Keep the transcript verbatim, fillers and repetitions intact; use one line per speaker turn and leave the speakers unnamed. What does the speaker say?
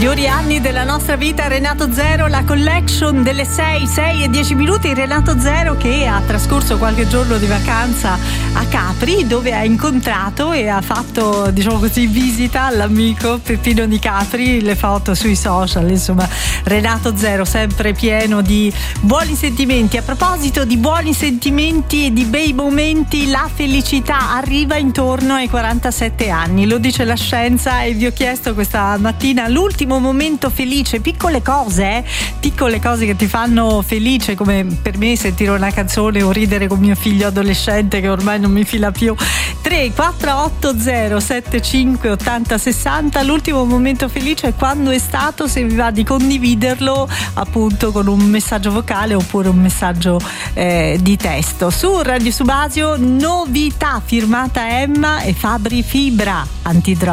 Migliori anni della nostra vita, Renato Zero, la collection delle sei, sei e dieci minuti. Renato Zero che ha trascorso qualche giorno di vacanza a Capri, dove ha incontrato e ha fatto, diciamo così, visita all'amico Peppino Di Capri, le foto sui social. Insomma, Renato Zero sempre pieno di buoni sentimenti. A proposito di buoni sentimenti e di bei momenti, la felicità arriva intorno ai quarantasette anni, lo dice la scienza, e vi ho chiesto questa mattina l'ultimo momento felice. Piccole cose, eh? piccole cose che ti fanno felice, come per me sentire una canzone o ridere con mio figlio adolescente che ormai non mi fila più. Tre quattro otto zero sette cinque ottanta sessanta. L'ultimo momento felice è quando è stato, se vi va di condividerlo appunto con un messaggio vocale oppure un messaggio eh, di testo. Su Radio Subasio, novità firmata Emma e Fabri Fibra, antidroga.